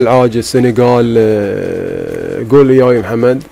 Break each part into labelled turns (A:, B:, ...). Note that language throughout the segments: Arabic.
A: العاج السنغال، قول يا محمد.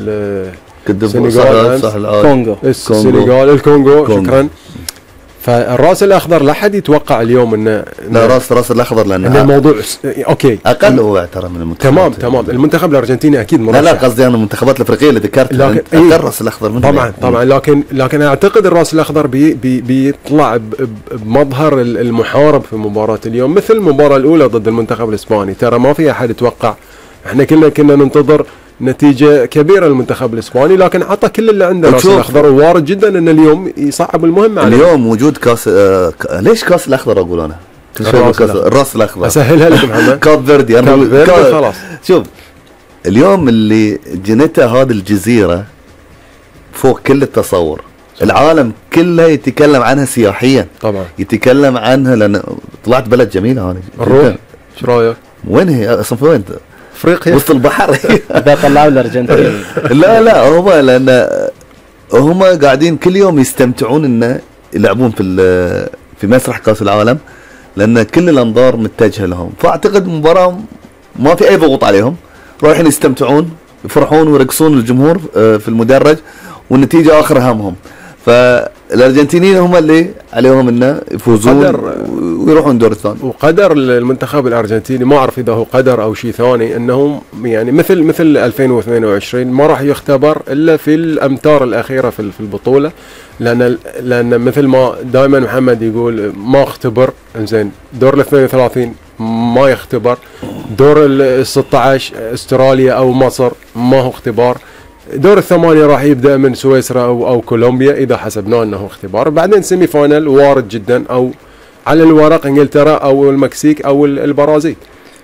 B: السنغال،
A: كونغو، السنغال، الكونغو. شكرا. فالراس الاخضر لا حد يتوقع اليوم انه
B: لا راس الاخضر لانه
A: الموضوع اوكي
B: اقل هو ترى من المنتخب.
A: تمام المنتخب الارجنتيني اكيد مرشح.
B: لا قصدي انا المنتخبات الافريقيه اللي ذكرتها اقل الراس الاخضر منه
A: طبعا لكن اعتقد الراس الاخضر بيطلع بمظهر المحارب في مباراه اليوم، مثل المباراه الاولى ضد المنتخب الاسباني. ترى ما في احد يتوقع، احنا كنا ننتظر نتيجة كبيرة للمنتخب الإسباني، لكن عطى كل اللي عنده راس الأخضر، ووارد جدا أن اليوم يصعب المهمة عليه.
B: اليوم وجود كاس ليش كاس الأخضر أقول أنا؟ الراس الأخضر
A: أسهلها لك محمد.
B: كاب فيردي
A: خلاص.
B: شوف اليوم اللي جنته هذه الجزيرة فوق كل التصور، العالم كله يتكلم عنها سياحيا،
A: طبعا
B: يتكلم عنها لأن طلعت بلد جميلة هذه.
A: نروح، ايش رايك؟
B: وين هي اصلا؟ في وين؟
A: افريقيا
B: وسط البحر.
C: اذا طلعوا الارجنتين.
B: لا هم لان هم قاعدين كل يوم يستمتعون انه يلعبون في مسرح كاس العالم، لان كل الانظار متجهه لهم. فاعتقد المباراه ما في اي ضغوط عليهم، رايحين يستمتعون يفرحون ويرقصون الجمهور في المدرج، والنتيجه اخر همهم. فالارجنتينيين هم اللي عليهم انه يفوزون ويروحون دور الثاني.
A: وقدر المنتخب الارجنتيني ما اعرف اذا هو قدر او شيء ثاني، انهم يعني مثل 2022 ما راح يختبر الا في الامتار الاخيره في البطوله، لان مثل ما دائما محمد يقول ما اختبر. انزين دور ال 32 ما يختبر، دور ال 16 استراليا او مصر ما هو اختبار، دور الثمانية راح يبدأ من سويسرا أو كولومبيا إذا حسبناه أنه اختبار، بعدين سيمي فاينل وارد جدا، أو على الورق إنجلترا أو المكسيك أو البرازيل.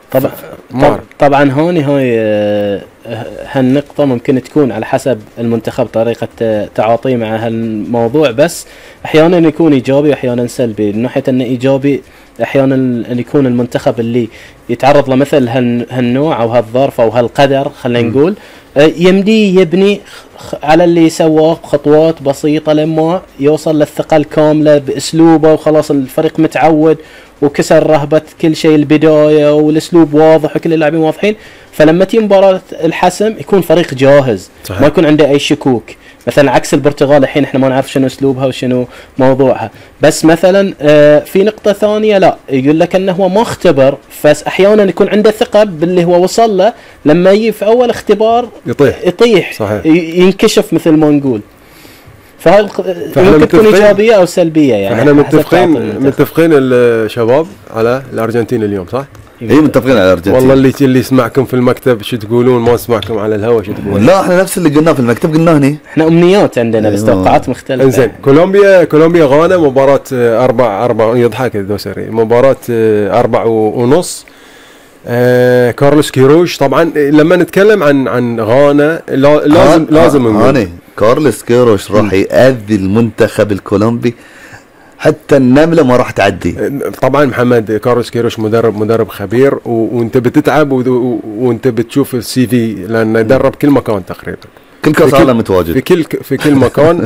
C: طبعا هوني هاي هالنقطة ممكن تكون على حسب المنتخب طريقة تعاطيه مع هالموضوع، بس أحيانا يكون إيجابي وأحيانا سلبي. من ناحية أنه إيجابي أحيانا أن يكون المنتخب اللي يتعرض لمثل هالنوع أو هالظرف أو هالقدر، خلينا نقول يمدي يبني على اللي سواه خطوات بسيطة لما يوصل للثقة الكاملة بأسلوبه، وخلاص الفريق متعود وكسر رهبة كل شيء البداية والأسلوب واضح وكل اللاعبين واضحين. فلما تيجي مباراة الحسم يكون فريق جاهز، صحيح. ما يكون عنده أي شكوك، مثلا عكس البرتغال الحين احنا ما نعرف شنو اسلوبها وشنو موضوعها. بس مثلا في نقطة ثانية لا يقول لك انه هو ما اختبر، فاحيانا يكون عنده ثقة باللي هو وصل له، لما يجي في اول اختبار يطيح صحيح. ينكشف مثل ما نقول. فهل ممكن تكون ايجابية او سلبية يعني.
A: احنا متفقين الشباب على الارجنتين اليوم، صح؟
B: اي متفقين على الارجنتين.
A: والله اللي يسمعكم في المكتب شو تقولون؟ ما اسمعكم على الهواء شو تقولون؟
B: لا احنا نفس اللي قلناه في المكتب قلناه هني.
C: احنا امنيات عندنا بس توقعات مختلفه.
A: انزين كولومبيا غانا مباراة 4 يضحك الدوسري، مباراة 4:30. كارلوس كيروش طبعا لما نتكلم عن غانا لازم
B: نقول كارلوس كيروش راح يأذي المنتخب الكولومبي، حتى النملة ما راح تعدي.
A: طبعا محمد كارلوس كيروش مدرب خبير، وانت بتتعب وانت بتشوف السي في، لانه درب كل مكان تقريبا،
B: كل كاس عالم متواجد
A: في كل مكان.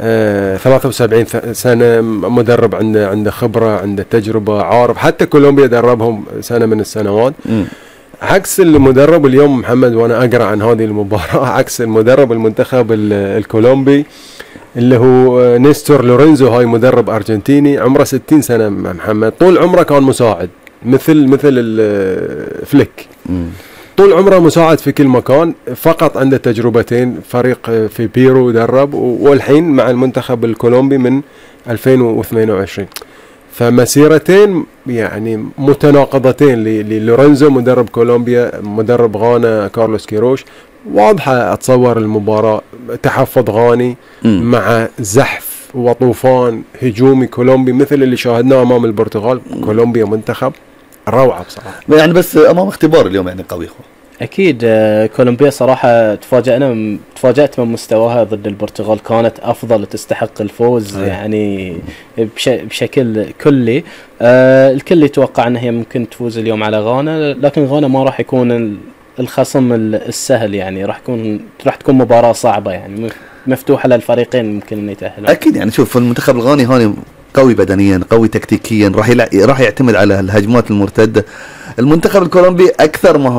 A: 73 سنة مدرب، عنده خبرة، عنده تجربة، عارف. حتى كولومبيا دربهم سنة من السنوات. عكس المدرب اليوم محمد، وانا اقرا عن هذه المباراة، عكس المدرب المنتخب الكولومبي اللي هو نيستور لورينزو، هاي مدرب ارجنتيني عمره 60 سنة محمد، طول عمره كان مساعد مثل فليك. طول عمره مساعد في كل مكان، فقط عنده تجربتين، فريق في بيرو درب، والحين مع المنتخب الكولومبي من 2022. فمسيرتين يعني متناقضتين للورينزو مدرب كولومبيا، مدرب غانا كارلوس كيروش. واضحة أتصور المباراة تحفظ غاني مع زحف وطوفان هجومي كولومبي مثل اللي شاهدناه أمام البرتغال. كولومبيا منتخب روعة بصراحة
B: يعني، بس أمام اختبار اليوم يعني قوي.
C: أكيد كولومبيا صراحة تفاجأت من مستواها ضد البرتغال، كانت أفضل وتستحق الفوز يعني بشكل كلي. الكل يتوقع أنها هي ممكن تفوز اليوم على غانا، لكن غانا ما راح يكون الخصم السهل يعني، راح تكون مباراة صعبة يعني، مفتوحة للفريقين ممكن أن يتأهلوا.
B: أكيد يعني، شوف المنتخب الغاني هاني قوي بدنيا، قوي تكتيكيا، راح يعتمد على الهجمات المرتدة. المنتخب الكولومبي اكثر ما